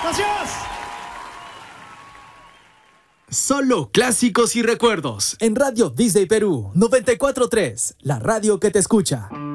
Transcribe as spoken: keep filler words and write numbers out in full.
Gracias. Solo clásicos y recuerdos. En Radio Disney Perú, noventa y cuatro punto tres, la radio que te escucha.